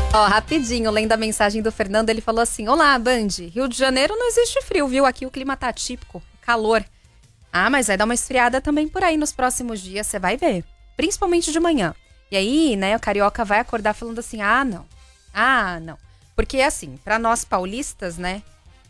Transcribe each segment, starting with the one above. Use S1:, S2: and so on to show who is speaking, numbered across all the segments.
S1: Ó, rapidinho, lendo a mensagem do Fernando, ele falou assim: olá, Band, Rio de Janeiro não existe frio, viu? Aqui o clima tá atípico, calor. Ah, mas vai dar uma esfriada também por aí nos próximos dias, você vai ver. Principalmente de manhã. E aí, né, o carioca vai acordar falando assim: ah, não. Porque assim, pra nós paulistas, né,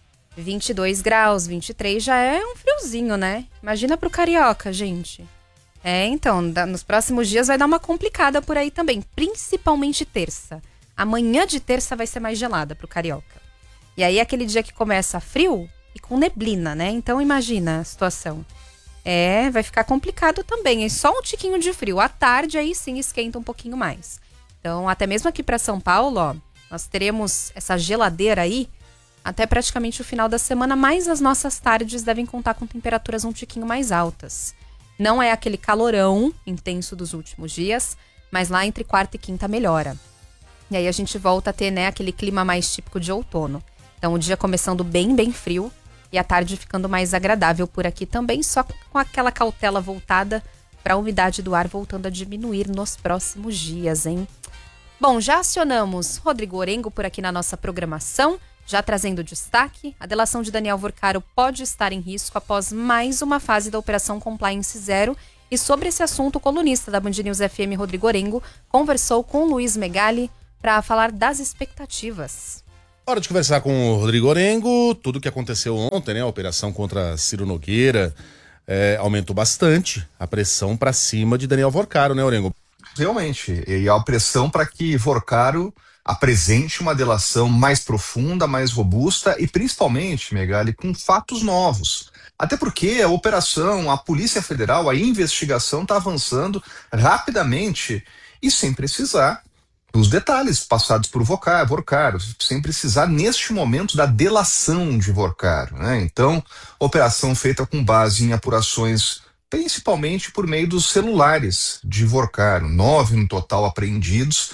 S1: 22 graus, 23 já é um friozinho, né? Imagina pro carioca, gente. Então, nos próximos dias vai dar uma complicada por aí também, principalmente terça. Amanhã de terça vai ser mais gelada pro carioca. E aí, aquele dia que começa frio e com neblina, né? Então, imagina a situação. Vai ficar complicado também. É só um tiquinho de frio. À tarde, aí sim, esquenta um pouquinho mais. Então, até mesmo aqui para São Paulo, ó, nós teremos essa geladeira aí até praticamente o final da semana, mas as nossas tardes devem contar com temperaturas um tiquinho mais altas. Não é aquele calorão intenso dos últimos dias, mas lá entre quarta e quinta melhora. E aí a gente volta a ter, né, aquele clima mais típico de outono. Então o dia começando bem, bem frio e a tarde ficando mais agradável por aqui também, só com aquela cautela voltada para a umidade do ar voltando a diminuir nos próximos dias, hein? Bom, já acionamos Rodrigo Orengo por aqui na nossa programação, já trazendo destaque. A delação de Daniel Vorcaro pode estar em risco após mais uma fase da Operação Compliance Zero. E sobre esse assunto, o colunista da Band News FM, Rodrigo Orengo, conversou com Luiz Megali para falar das expectativas.
S2: Hora de conversar com o Rodrigo Orengo. Tudo o que aconteceu ontem, né? A operação contra Ciro Nogueira aumentou bastante a pressão para cima de Daniel Vorcaro, né, Orengo?
S3: Realmente, e a pressão para que Vorcaro apresente uma delação mais profunda, mais robusta e principalmente, Megali, com fatos novos. Até porque a operação, a Polícia Federal, a investigação está avançando rapidamente e sem precisar dos detalhes passados por Vorcaro, sem precisar neste momento da delação de Vorcaro, né? Então, operação feita com base em apurações principalmente por meio dos celulares de Vorcaro, 9 no total apreendidos,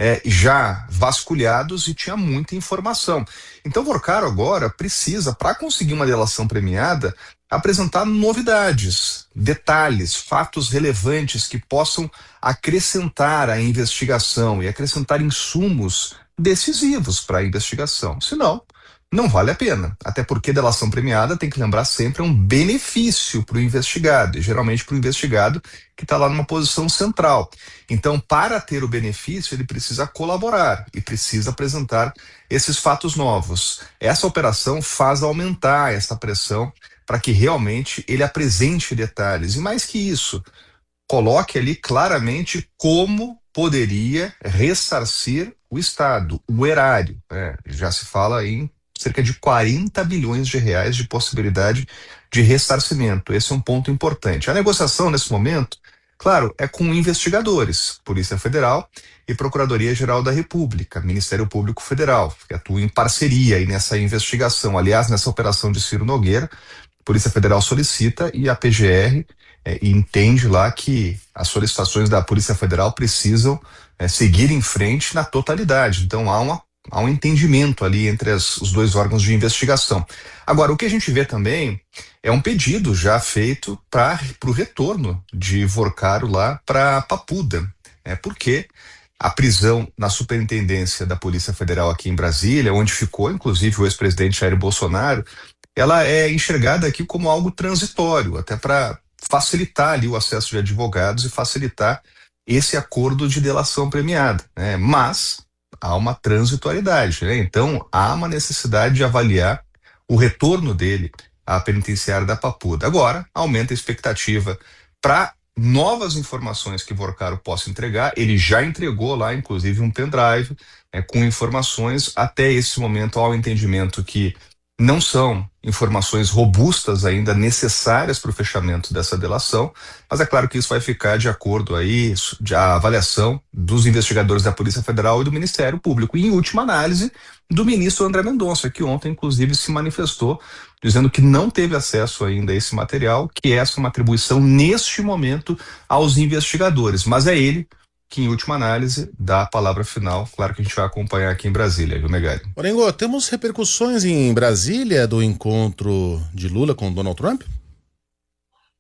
S3: já vasculhados e tinha muita informação. Então Vorcaro agora precisa, para conseguir uma delação premiada, apresentar novidades, detalhes, fatos relevantes que possam acrescentar à investigação e acrescentar insumos decisivos para a investigação. Senão, não vale a pena, até porque delação premiada, tem que lembrar sempre, é um benefício para o investigado, e geralmente para o investigado que está lá numa posição central. Então, para ter o benefício, ele precisa colaborar e precisa apresentar esses fatos novos. Essa operação faz aumentar essa pressão para que realmente ele apresente detalhes. E mais que isso, coloque ali claramente como poderia ressarcir o Estado, o erário. Já se fala em cerca de 40 bilhões de reais de possibilidade de ressarcimento. Esse é um ponto importante. A negociação, nesse momento, claro, é com investigadores, Polícia Federal e Procuradoria-Geral da República, Ministério Público Federal, que atuam em parceria aí nessa investigação. Aliás, nessa operação de Ciro Nogueira, a Polícia Federal solicita e a PGR entende lá que as solicitações da Polícia Federal precisam seguir em frente na totalidade. Então, há um entendimento ali entre os dois órgãos de investigação. Agora, o que a gente vê também é um pedido já feito para o retorno de Vorcaro lá para Papuda, porque a prisão na superintendência da Polícia Federal aqui em Brasília, onde ficou inclusive o ex-presidente Jair Bolsonaro, ela é enxergada aqui como algo transitório, até para facilitar ali o acesso de advogados e facilitar esse acordo de delação premiada, né? Mas há uma transitoriedade, né? Então há uma necessidade de avaliar o retorno dele à penitenciária da Papuda. Agora, aumenta a expectativa para novas informações que Vorcaro possa entregar. Ele já entregou lá, inclusive, um pendrive com informações. Até esse momento há um entendimento que não são informações robustas ainda necessárias para o fechamento dessa delação, mas é claro que isso vai ficar de acordo aí a avaliação dos investigadores da Polícia Federal e do Ministério Público. E, em última análise, do ministro André Mendonça, que ontem, inclusive, se manifestou dizendo que não teve acesso ainda a esse material, que essa é uma atribuição, neste momento, aos investigadores. Mas é ele que, em última análise, dá a palavra final. Claro que a gente vai acompanhar aqui em Brasília, viu, Megali?
S2: Orengo, temos repercussões em Brasília do encontro de Lula com Donald Trump?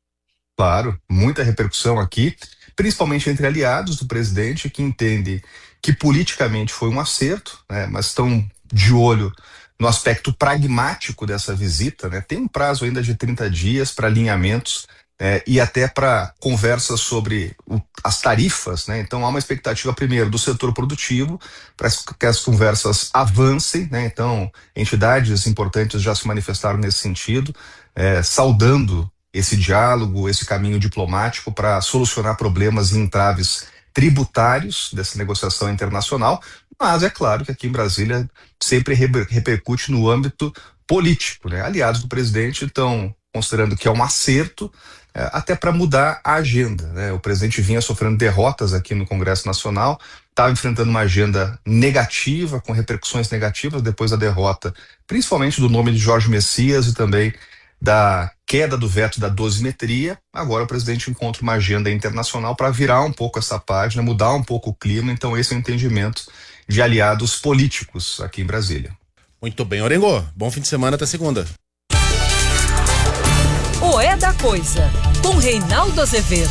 S3: Claro, muita repercussão aqui, principalmente entre aliados do presidente, que entende que politicamente foi um acerto, né, mas estão de olho no aspecto pragmático dessa visita, né? Tem um prazo ainda de 30 dias para alinhamentos e até para conversas sobre as tarifas, né? Então há uma expectativa, primeiro, do setor produtivo, para que as conversas avancem, né? Então, entidades importantes já se manifestaram nesse sentido, saudando esse diálogo, esse caminho diplomático para solucionar problemas e entraves tributários dessa negociação internacional, mas é claro que aqui em Brasília sempre repercute no âmbito político, né? Aliados do presidente estão considerando que é um acerto, até para mudar a agenda, né? O presidente vinha sofrendo derrotas aqui no Congresso Nacional, estava enfrentando uma agenda negativa, com repercussões negativas depois da derrota, principalmente do nome de Jorge Messias e também da queda do veto da dosimetria. Agora o presidente encontra uma agenda internacional para virar um pouco essa página, mudar um pouco o clima. Então esse é o entendimento de aliados políticos aqui em Brasília.
S2: Muito bem, Orengo. Bom fim de semana, até segunda.
S4: O É da Coisa, com Reinaldo Azevedo.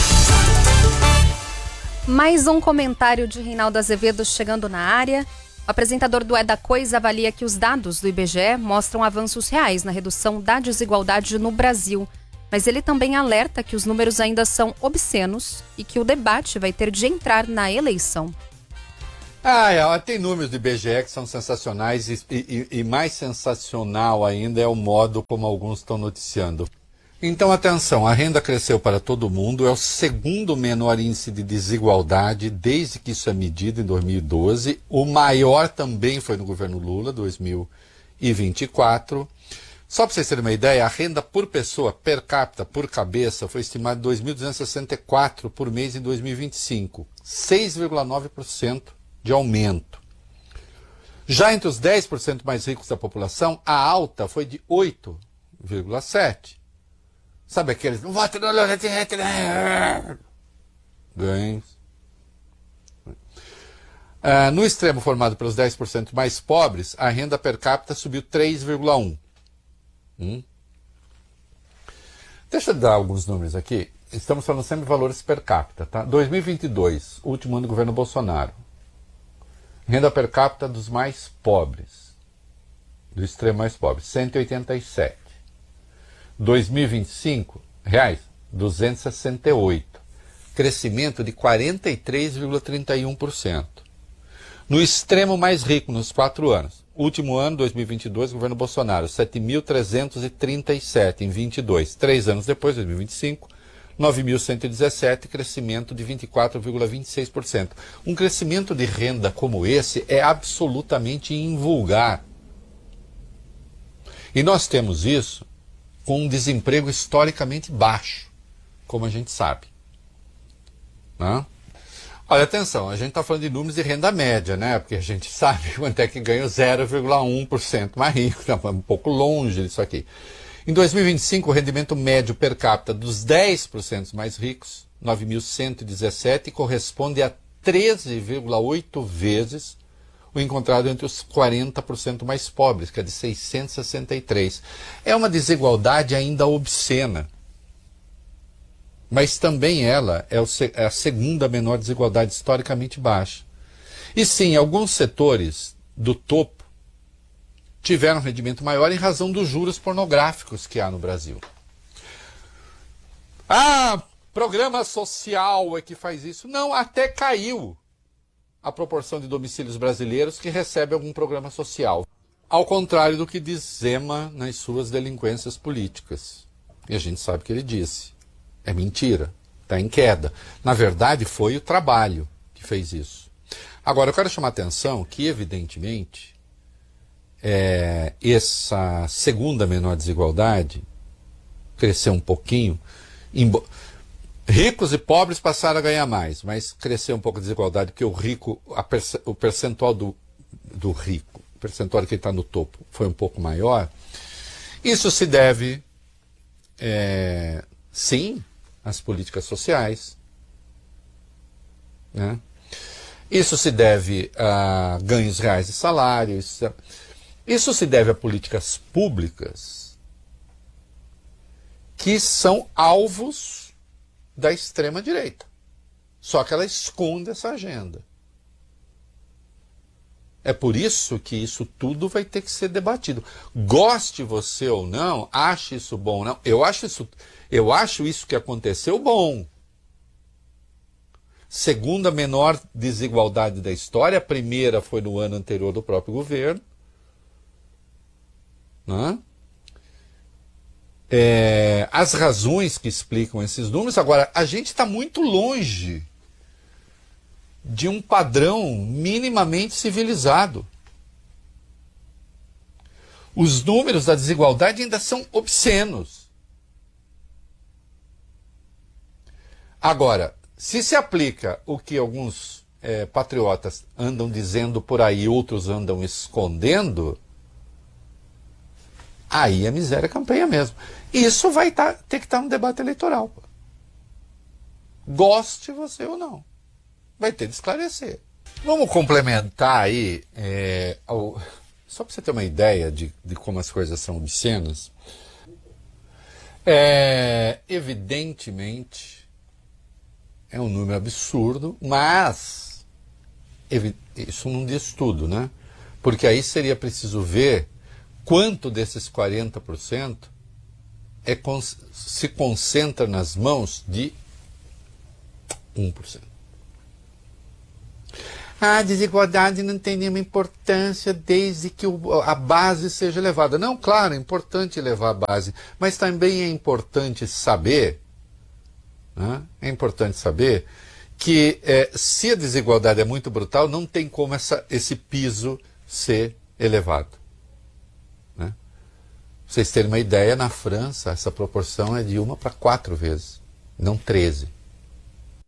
S1: Mais um comentário de Reinaldo Azevedo chegando na área. O apresentador do É da Coisa avalia que os dados do IBGE mostram avanços reais na redução da desigualdade no Brasil. Mas ele também alerta que os números ainda são obscenos e que o debate vai ter de entrar na eleição.
S5: Tem números do IBGE que são sensacionais e mais sensacional ainda é o modo como alguns estão noticiando. Então, atenção, a renda cresceu para todo mundo, é o segundo menor índice de desigualdade desde que isso é medido em 2012. O maior também foi no governo Lula, 2024. Só para vocês terem uma ideia, a renda por pessoa, per capita, por cabeça, foi estimada em 2.264 por mês em 2025. 6,9% de aumento. Já entre os 10% mais ricos da população, a alta foi de 8,7%. Sabe aqueles... ganhos. No extremo formado pelos 10% mais pobres, a renda per capita subiu 3,1%. Deixa eu dar alguns números aqui. Estamos falando sempre de valores per capita, tá? 2022, último ano do governo Bolsonaro. Renda per capita dos mais pobres, do extremo mais pobre, 187. 2025, reais, 268. Crescimento de 43,31%. No extremo mais rico, nos 4 anos. Último ano, 2022, governo Bolsonaro, 7.337 em 22. 3 anos depois, 2025, 9.117, crescimento de 24,26%. Um crescimento de renda como esse é absolutamente invulgar. E nós temos isso com um desemprego historicamente baixo, como a gente sabe. Olha, atenção, a gente está falando de números de renda média, né? Porque a gente sabe quanto é que ganha o 0,1% mais rico, está um pouco longe disso aqui. Em 2025, o rendimento médio per capita dos 10% mais ricos, 9.117, corresponde a 13,8 vezes o encontrado entre os 40% mais pobres, que é de 663. É uma desigualdade ainda obscena. Mas também ela é a segunda menor desigualdade historicamente baixa. E sim, alguns setores do topo tiveram rendimento maior em razão dos juros pornográficos que há no Brasil. Programa social é que faz isso. Não, até caiu a proporção de domicílios brasileiros que recebe algum programa social. Ao contrário do que diz Zema nas suas delinquências políticas. E a gente sabe o que ele disse. É mentira. Está em queda. Na verdade, foi o trabalho que fez isso. Agora, eu quero chamar a atenção que, evidentemente, essa segunda menor desigualdade cresceu um pouquinho. Ricos e pobres passaram a ganhar mais, mas cresceu um pouco a desigualdade, porque o rico, o percentual do rico, o percentual que está no topo, foi um pouco maior. Isso se deve, sim, às políticas sociais, né? Isso se deve a ganhos reais de salário, isso se deve a políticas públicas que são alvos da extrema-direita. Só que ela esconde essa agenda. É por isso que isso tudo vai ter que ser debatido. Goste você ou não, ache isso bom ou não, eu acho isso que aconteceu bom. Segunda menor desigualdade da história, a primeira foi no ano anterior do próprio governo. Né? As razões que explicam esses números. Agora, a gente está muito longe de um padrão minimamente civilizado. Os números da desigualdade ainda são obscenos. Agora, se aplica o que alguns patriotas andam dizendo por aí, outros andam escondendo, aí a miséria campeia mesmo. Isso vai ter que estar no debate eleitoral. Goste você ou não. Vai ter de esclarecer. Vamos complementar aí, só para você ter uma ideia de como as coisas são obscenas. Evidentemente, é um número absurdo, mas isso não diz tudo, né? Porque aí seria preciso ver quanto desses 40% se concentra nas mãos de 1%. A desigualdade não tem nenhuma importância desde que a base seja elevada. Não, claro, é importante elevar a base, mas também é importante saber, né? É importante saber que se a desigualdade é muito brutal, não tem como esse piso ser elevado. Né? Pra vocês terem uma ideia, na França essa proporção é de 1 para 4 vezes, não 13.